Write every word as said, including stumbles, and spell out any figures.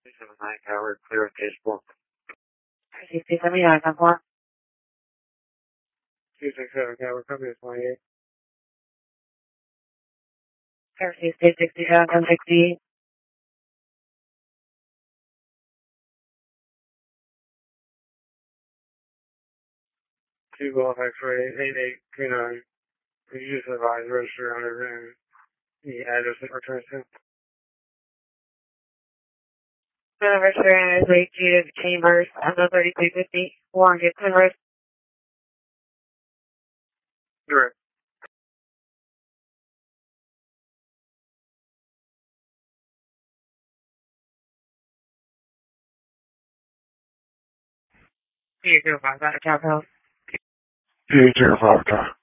seven nine Howard, clear of case four. two six seven nine, ten four. two six seven Howard, company is twenty-eight. two six sixty-seven, ten sixty. two Golf X-ray, eight eight two nine. Could you just advise register owner and the address it returns to? The register is Lake Judith Chambers, M O thirty-three fifty, Warren Gibson Road. Correct. Two zero five, Doctor Chapel. eight zero five,